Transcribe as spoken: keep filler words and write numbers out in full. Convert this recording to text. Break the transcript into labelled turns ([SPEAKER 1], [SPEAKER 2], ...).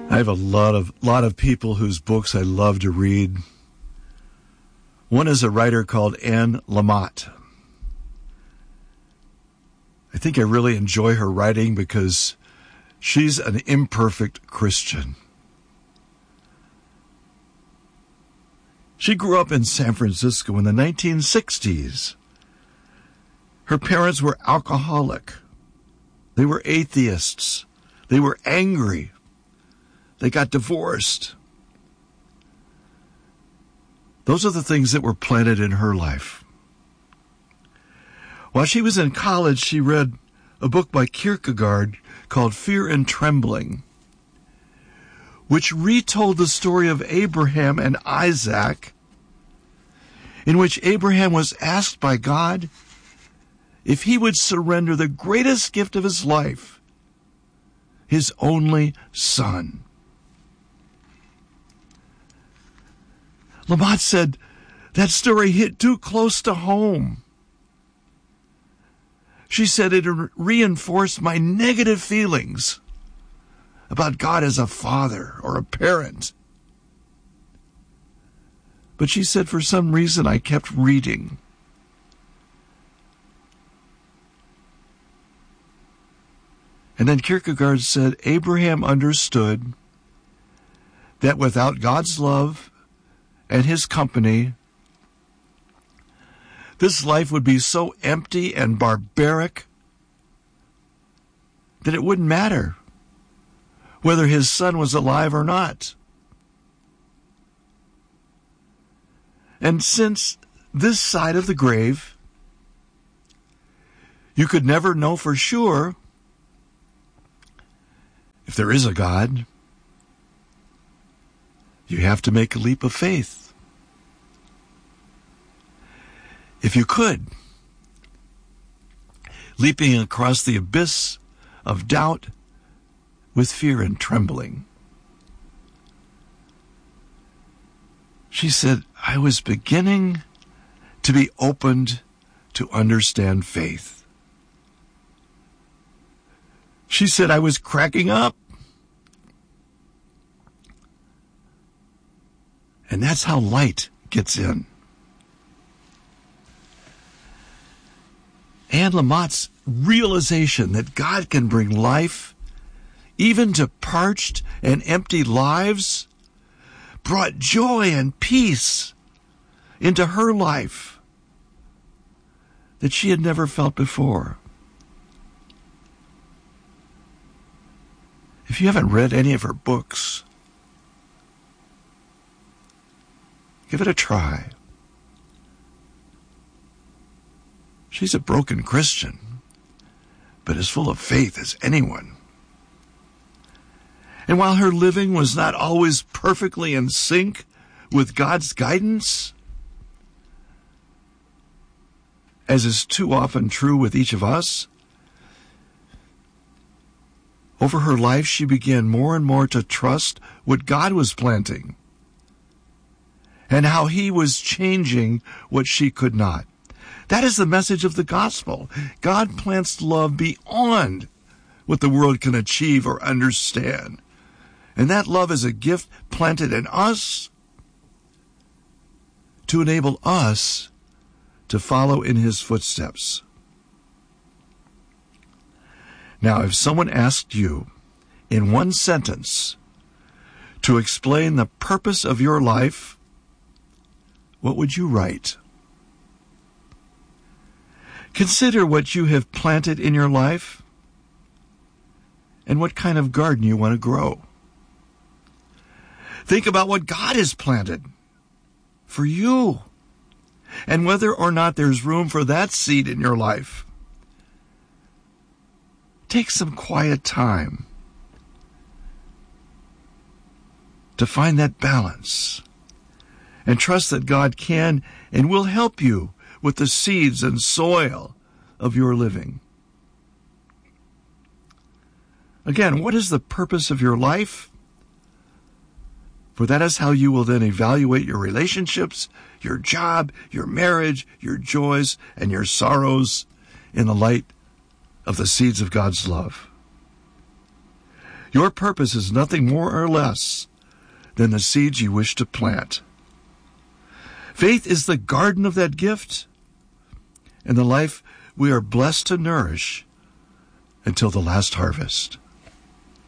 [SPEAKER 1] I have a lot of lot of people whose books I love to read. One is a writer called Anne Lamott. I think I really enjoy her writing because she's an imperfect Christian. She grew up in San Francisco in the nineteen sixties. Her parents were alcoholic. They were atheists. They were angry. They got divorced. Those are the things that were planted in her life. While she was in college, she read a book by Kierkegaard called Fear and Trembling, which retold the story of Abraham and Isaac, in which Abraham was asked by God if he would surrender the greatest gift of his life, his only son. Lamott said, that story hit too close to home. She said it reinforced my negative feelings about God as a father or a parent. But she said for some reason I kept reading. And then Kierkegaard said Abraham understood that without God's love and his company, this life would be so empty and barbaric that it wouldn't matter whether his son was alive or not. And since this side of the grave, you could never know for sure if there is a God, you have to make a leap of faith. If you could, leaping across the abyss of doubt with fear and trembling. She said, I was beginning to be opened to understand faith. She said, I was cracking up. And that's how light gets in. Anne Lamott's realization that God can bring life even to parched and empty lives brought joy and peace into her life that she had never felt before. If you haven't read any of her books, give it a try. She's a broken Christian, but as full of faith as anyone. And while her living was not always perfectly in sync with God's guidance, as is too often true with each of us, over her life she began more and more to trust what God was planting and how he was changing what she could not. That is the message of the gospel. God plants love beyond what the world can achieve or understand. And that love is a gift planted in us to enable us to follow in his footsteps. Now, if someone asked you in one sentence to explain the purpose of your life, what would you write? Consider what you have planted in your life and what kind of garden you want to grow. Think about what God has planted for you and whether or not there's room for that seed in your life. Take some quiet time to find that balance and trust that God can and will help you with the seeds and soil of your living. Again, what is the purpose of your life? For that is how you will then evaluate your relationships, your job, your marriage, your joys, and your sorrows in the light of the seeds of God's love. Your purpose is nothing more or less than the seeds you wish to plant. Faith is the garden of that gift and the life we are blessed to nourish until the last harvest.